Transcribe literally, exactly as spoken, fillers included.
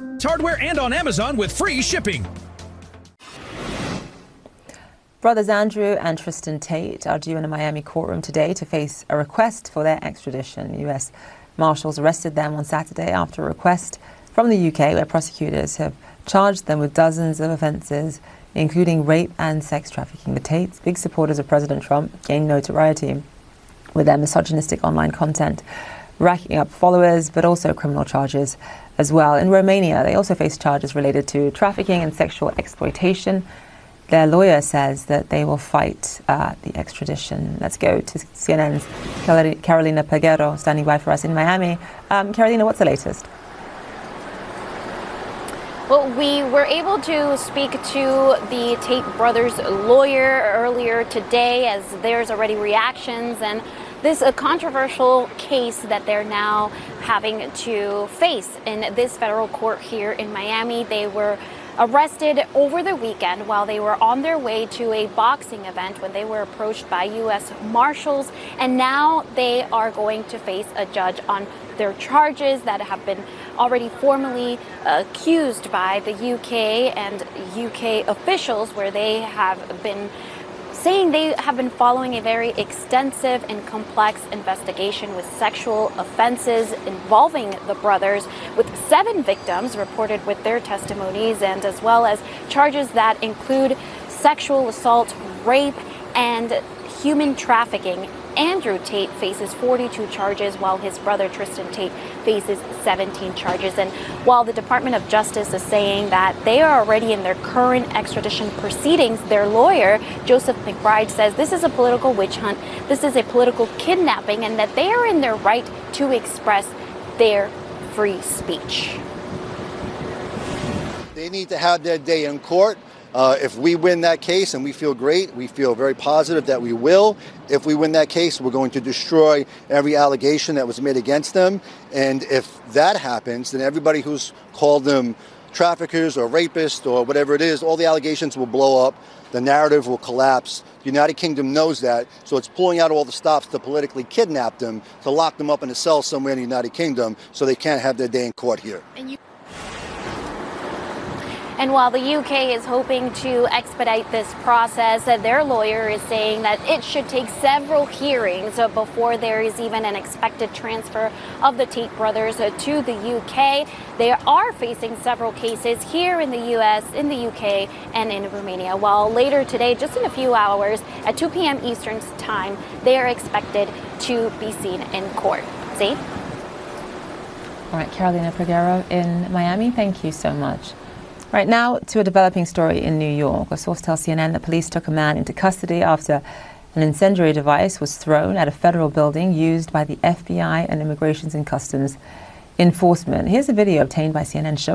Hardware and on Amazon with free shipping. Brothers Andrew and Tristan Tate are due in a Miami courtroom today to face a request for their extradition. U S Marshals arrested them on Saturday after a request from the U K, where prosecutors have charged them with dozens of offences, including rape and sex trafficking. The Tates, big supporters of President Trump, gained notoriety with their misogynistic online content, racking up followers, but also criminal charges as well. In Romania, they also face charges related to trafficking and sexual exploitation. Their lawyer says that they will fight uh, the extradition. Let's go to C N N's Carolina Peguero, standing by for us in Miami. Um, Carolina, what's the latest? Well, we were able to speak to the Tate brothers' lawyer earlier today, as there's already reactions and this a controversial case that they're now having to face in this federal court here in Miami. They were arrested over the weekend while they were on their way to a boxing event when they were approached by U S Marshals, and now they are going to face a judge on their charges that have been already formally accused by the U K and U K officials, where they have been saying they have been following a very extensive and complex investigation with sexual offenses involving the brothers, with seven victims reported with their testimonies, and as well as charges that include sexual assault, rape, and human trafficking. Andrew Tate faces forty-two charges, while his brother Tristan Tate faces seventeen charges. And while the Department of Justice is saying that they are already in their current extradition proceedings, their lawyer, Joseph McBride, says this is a political witch hunt, this is a political kidnapping, and that they are in their right to express their free speech. They need to have their day in court. Uh, if we win that case, and we feel great, we feel very positive that we will. If we win that case, we're going to destroy every allegation that was made against them. And if that happens, then everybody who's called them traffickers or rapists or whatever it is, all the allegations will blow up. The narrative will collapse. The United Kingdom knows that, so it's pulling out all the stops to politically kidnap them, to lock them up in a cell somewhere in the United Kingdom so they can't have their day in court here. And you And while the U K is hoping to expedite this process, their lawyer is saying that it should take several hearings before there is even an expected transfer of the Tate brothers to the U K. They are facing several cases here in the U S, in the U K, and in Romania. While later today, just in a few hours, at two p m Eastern time, they are expected to be seen in court. See? All right, Carolina Peguero in Miami, thank you so much. Right now to a developing story in New York. A source tells C N N that police took a man into custody after an incendiary device was thrown at a federal building used by the F B I and Immigration and Customs Enforcement. Here's a video obtained by C N N show